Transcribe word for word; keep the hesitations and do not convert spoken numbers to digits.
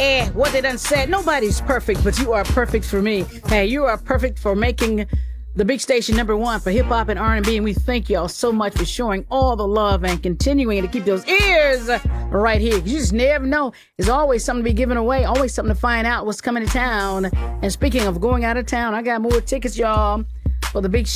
Eh, what they done said, nobody's perfect, but you are perfect for me. Hey, you are perfect for making the big station number one for hip-hop and R and B, and we thank y'all so much for showing all the love and continuing to keep those ears right here. You just never know. There's always something to be given away, always something to find out what's coming to town. And speaking of going out of town, I got more tickets, y'all, for the big